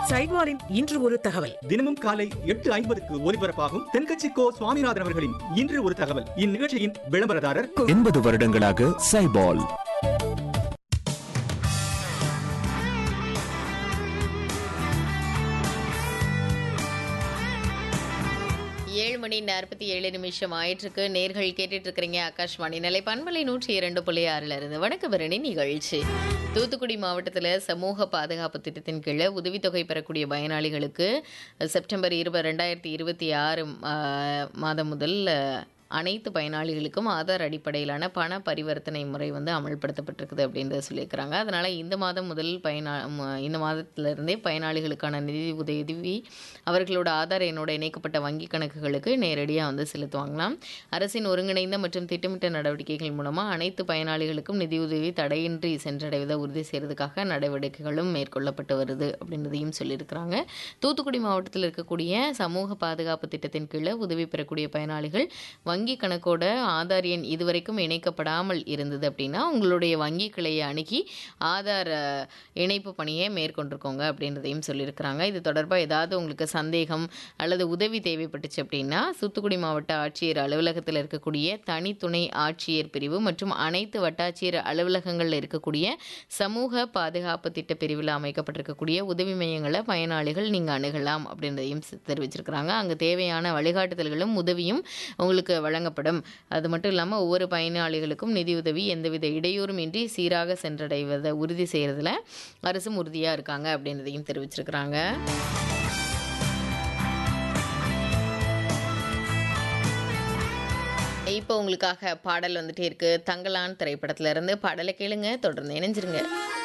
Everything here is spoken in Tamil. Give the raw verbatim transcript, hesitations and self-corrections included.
சைட்வாரின் இன்று ஒரு தகவல். தினமும் காலை எட்டு ஐம்பதுக்கு ஒலிபரப்பாகும் தென்கட்சி கோ சுவாமிநாதன் அவர்களின் இன்று ஒரு தகவல். இந்நிகழ்ச்சியின் விளம்பரதாரர் எண்பது வருடங்களாக சைபால். ஏழு மணி நாற்பத்தி ஏழு நிமிஷம் ஆயிற்றுக்கு. நேர்கள் கேட்டுட்டு இருக்கிறீங்க ஆகாஷ்வாணி நிலை பண்பலை நூற்றி இரண்டு புள்ளி ஆறுல இருந்து வணக்க பரணி நிகழ்ச்சி. தூத்துக்குடி மாவட்டத்தில் சமூக பாதுகாப்பு திட்டத்தின் கீழே உதவித்தொகை பெறக்கூடிய பயனாளிகளுக்கு செப்டம்பர் இருபது ரெண்டாயிரத்தி இருபத்தி ஆறு மாதம் முதல் அனைத்து பயனாளிகளுக்கும் ஆதார் அடிப்படையிலான பண பரிவர்த்தனை முறை வந்து அமல்படுத்தப்பட்டிருக்குது அப்படின்றத சொல்லியிருக்கிறாங்க. அதனால் இந்த மாதம் முதல் பயனா இந்த மாதத்திலிருந்தே பயனாளிகளுக்கான நிதி உதவி அவர்களோட ஆதார் எண்ணோட இணைக்கப்பட்ட வங்கி கணக்குகளுக்கு நேரடியாக வந்து செலுத்துவாங்களாம். அரசின் ஒருங்கிணைந்த மற்றும் திட்டமிட்ட நடவடிக்கைகள் மூலமாக அனைத்து பயனாளிகளுக்கும் நிதியுதவி தடையின்றி சென்றடைவதை உறுதி செய்கிறதுக்காக நடவடிக்கைகளும் மேற்கொள்ளப்பட்டு வருது அப்படின்றதையும் சொல்லியிருக்கிறாங்க. தூத்துக்குடி மாவட்டத்தில் இருக்கக்கூடிய சமூக பாதுகாப்பு திட்டத்தின் கீழே உதவி பெறக்கூடிய பயனாளிகள் வங்கி கணக்கோட ஆதார் எண் இதுவரைக்கும் இணைக்கப்படாமல் இருந்தது அப்படின்னா உங்களுடைய வங்கி கிளையை அணுகி ஆதார் இணைப்பு பணியை மேற்கொண்டிருக்கோங்க அப்படின்றதையும் சொல்லியிருக்கிறாங்க. இது தொடர்பாக ஏதாவது உங்களுக்கு சந்தேகம் அல்லது உதவி தேவைப்பட்டுச்சு அப்படின்னா தூத்துக்குடி மாவட்ட ஆட்சியர் அலுவலகத்தில் இருக்கக்கூடிய தனி துணை ஆட்சியர் பிரிவு மற்றும் அனைத்து வட்டாட்சியர் அலுவலகங்களில் இருக்கக்கூடிய சமூக பாதுகாப்பு திட்ட பிரிவில் அமைக்கப்பட்டிருக்கக்கூடிய உதவி மையங்களை பயனாளிகள் நீங்கள் அணுகலாம் அப்படின்றதையும் தெரிவிச்சிருக்கிறாங்க. அங்கே தேவையான வழிகாட்டுதல்களும் உதவியும் உங்களுக்கு வழங்கப்படும். அது மட்டும் இல்லாமல் ஒவ்வொரு பயனாளிகளுக்கும் நிதியுதவி எந்தவித இடையூறும் இன்றி சீராக சென்றடைவதை உறுதி செய்கிறதுல அரசும் உறுதியாக இருக்காங்க அப்படின்றதையும் தெரிவிச்சிருக்கிறாங்க. இப்போ உங்களுக்காக பாடல் வந்துட்டே இருக்கு. தங்கலான் திரைப்படத்துல இருந்து பாடலை கேளுங்க, தொடர்ந்து இணைஞ்சிருங்க.